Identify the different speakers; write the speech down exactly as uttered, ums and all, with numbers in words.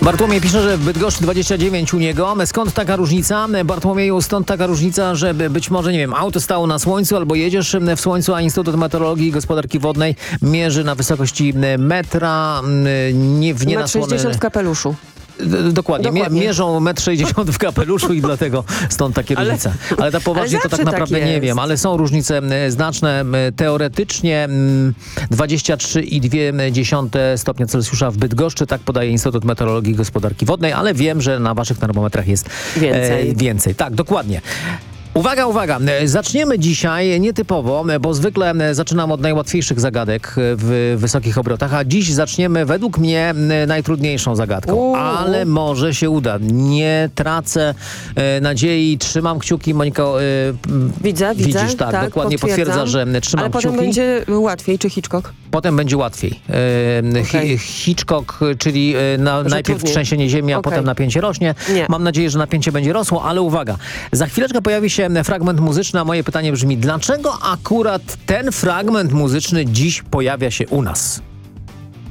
Speaker 1: Bartłomiej pisze, że w Bydgoszczy dwadzieścia dziewięć u niego. Skąd taka różnica? Bartłomieju, stąd taka różnica, że być może, nie wiem, auto stało na słońcu albo jedziesz w słońcu, a Instytut Meteorologii i Gospodarki Wodnej mierzy na wysokości metra, nie w nienasłone...
Speaker 2: sześćdziesiąt w kapeluszu.
Speaker 1: Dokładnie.
Speaker 2: Dokładnie.
Speaker 1: Mierzą metr sześćdziesiąt w kapeluszu i dlatego stąd takie
Speaker 2: Ale-
Speaker 1: różnice. Ale tak poważnie
Speaker 2: ale
Speaker 1: to tak
Speaker 2: zawsze
Speaker 1: naprawdę
Speaker 2: tak
Speaker 1: nie
Speaker 2: jest.
Speaker 1: wiem, ale są różnice m, znaczne. M, Teoretycznie m, dwadzieścia trzy i dwie dziesiąte stopnia Celsjusza w Bydgoszczy, tak podaje Instytut Meteorologii i Gospodarki Wodnej, ale wiem, że na waszych termometrach jest
Speaker 2: Więcej.
Speaker 1: E, więcej. Tak, dokładnie. Uwaga, uwaga. Zaczniemy dzisiaj nietypowo, bo zwykle zaczynam od najłatwiejszych zagadek w wysokich obrotach, a dziś zaczniemy według mnie najtrudniejszą zagadką.
Speaker 2: Uuu.
Speaker 1: Ale może się uda. Nie tracę e, nadziei, trzymam kciuki. Monika, e,
Speaker 2: Widzę, widzę.
Speaker 1: widzisz, tak, dokładnie potwierdza, że trzymam
Speaker 2: Ale potem
Speaker 1: kciuki.
Speaker 2: będzie łatwiej, czy Hitchcock?
Speaker 1: Potem będzie łatwiej. E,
Speaker 2: Okej.
Speaker 1: Hi- Hitchcock, czyli e, na,
Speaker 2: Że
Speaker 1: najpierw
Speaker 2: trudniej.
Speaker 1: trzęsienie ziemi, a
Speaker 2: Okej.
Speaker 1: potem napięcie rośnie.
Speaker 2: Nie.
Speaker 1: Mam nadzieję, że napięcie będzie rosło, ale uwaga. Za chwileczkę pojawi się fragment muzyczny, a moje pytanie brzmi, dlaczego akurat ten fragment muzyczny dziś pojawia się u nas?